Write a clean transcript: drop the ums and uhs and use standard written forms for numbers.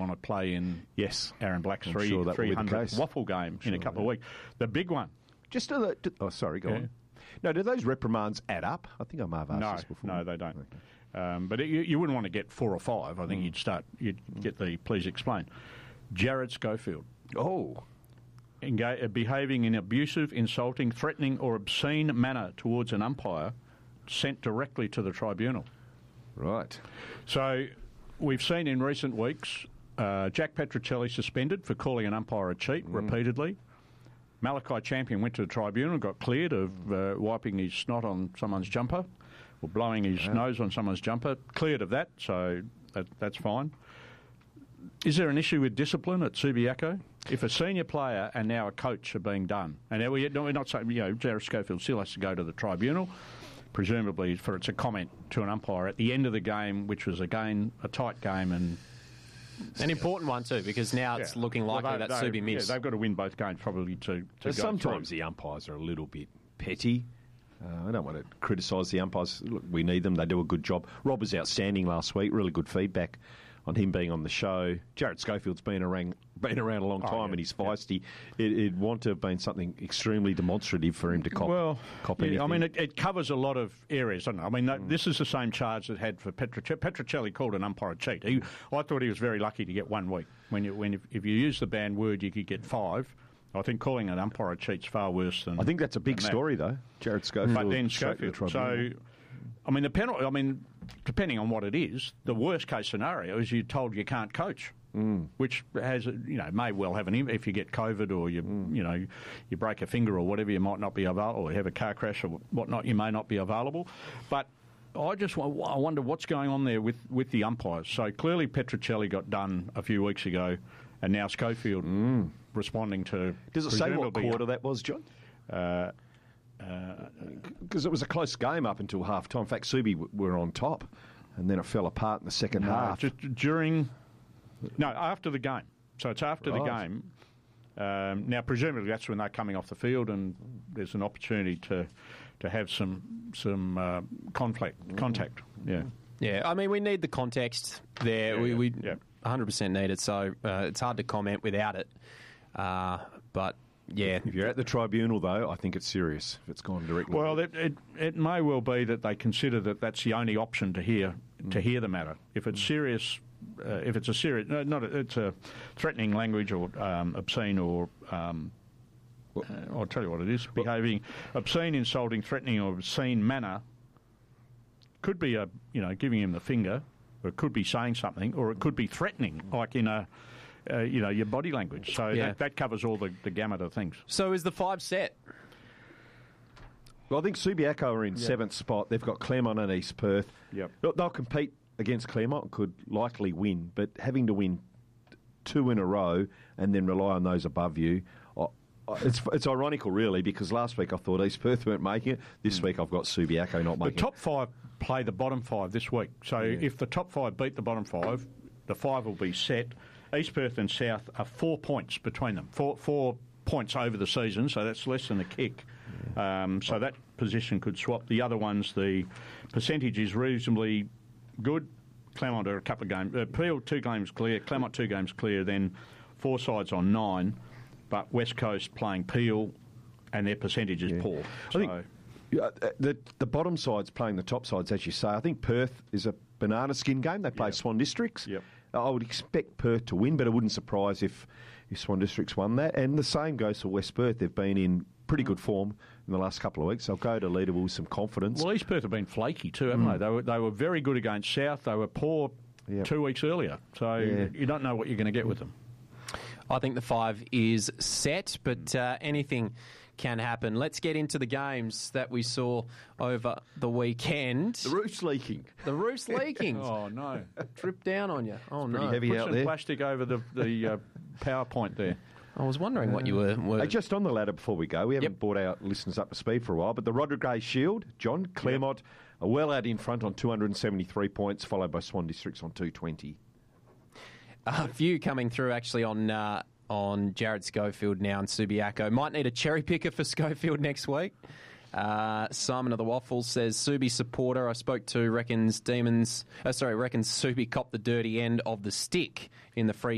want to play in Aaron Black's I'm 300th waffle game in a couple of weeks. The big one. Just go on. No, do those reprimands add up? I think I may have asked this before. No, they don't. Okay. But you wouldn't want to get 4 or 5. I think you'd get the please explain. Jared Schofield. Oh. Behaving in abusive, insulting, threatening or obscene manner towards an umpire sent directly to the tribunal. Right. So we've seen in recent weeks Jack Petrocelli suspended for calling an umpire a cheat repeatedly. Malachi Champion went to the tribunal and got cleared of wiping his snot on someone's jumper or blowing his nose on someone's jumper. Cleared of that, so that's fine. Is there an issue with discipline at Subiaco? If a senior player and now a coach are being done, and now we're not saying, Jared Schofield still has to go to the tribunal, presumably for it's a comment to an umpire at the end of the game, which was, again, a tight game and... An important one too, because now it's looking likely that Subi miss. Yeah, they've got to win both games probably to go sometimes through. The umpires are a little bit petty. I don't want to criticise the umpires. Look, we need them. They do a good job. Rob was outstanding last week. Really good feedback on him being on the show. Jared Schofield's been around a long time and he's feisty. It'd want to have been something extremely demonstrative for him to cop anything. I mean, it covers a lot of areas, doesn't it? I mean, this is the same charge that had for Petrocelli. Petrocelli called an umpire a cheat. I thought he was very lucky to get 1 week. If you use the banned word, you could get 5. I think calling an umpire a cheat's far worse than... I think that's a big story, though. Jared Schofield. But then Schofield. So, I mean, the penalty... I mean, depending on what it is, the worst-case scenario is you're told you can't coach, which has, may well have an impact. If you get COVID or you break a finger or whatever, you might not be available, or you have a car crash or whatnot, you may not be available. But I wonder what's going on there with the umpires. So clearly Petrocelli got done a few weeks ago, and now Schofield responding to... Does it say what quarter that was, John? Because it was a close game up until half-time. In fact, Subi were on top, and then it fell apart in the second half. Just after the game. So it's after the game. Now, presumably that's when they're coming off the field, and there's an opportunity to have some contact. Yeah. Yeah, I mean, we need the context there. We 100% need it, so it's hard to comment without it. But, yeah. If you're at the tribunal, though, I think it's serious if it's gone directly. Well, it may well be that they consider that that's the only option to hear the matter. If it's serious... it's a threatening language or obscene or I'll tell you what it is. Behaving obscene, insulting, threatening or obscene manner could be giving him the finger, or it could be saying something, or it could be threatening, like in your body language. So that covers all the gamut of things. So is the 5 set? Well, I think Subiaco are in 7th spot. They've got Claremont and East Perth. Yep. They'll compete against Claremont and could likely win, but having to win 2 in a row and then rely on those above you, it's ironical, really, because last week I thought East Perth weren't making it. This week I've got Subiaco not making it. The top 5 play the bottom 5 this week. So if the top 5 beat the bottom 5, the 5 will be set. East Perth and South are 4 points between them. 4 points over the season, so that's less than a kick. So that position could swap. The other ones, the percentage is reasonably good. Claremont are a couple of games. Peel 2 games clear. Claremont 2 games clear. Then 4 sides on 9. But West Coast playing Peel, and their percentage is poor. So. I think the bottom sides playing the top sides, as you say. I think Perth is a banana skin game. They play Swan Districts. Yep. I would expect Perth to win, but it wouldn't surprise if Swan Districts won that. And the same goes for West Perth. They've been in pretty good form in the last couple of weeks. They'll go to Leederville with some confidence. Well, East Perth have been flaky too, haven't they? They were very good against South. They were poor 2 weeks earlier. So you don't know what you're going to get with them. I think the 5 is set, but anything can happen. Let's get into the games that we saw over the weekend. The roof's leaking. The roof's leaking. Oh, no. Drip down on you. Oh, no. Pretty heavy Put out some there. plastic over the PowerPoint there. I was wondering what you were... Hey, just on the ladder before we go, we haven't brought our listeners up to speed for a while, but the Rodriguez Shield, John, Claremont are well out in front on 273 points, followed by Swan Districts on 220. A few coming through actually on Jared Schofield now and Subiaco. Might need a cherry picker for Schofield next week. Simon of the Waffles says Subi supporter I spoke to reckons Subi copped the dirty end of the stick in the free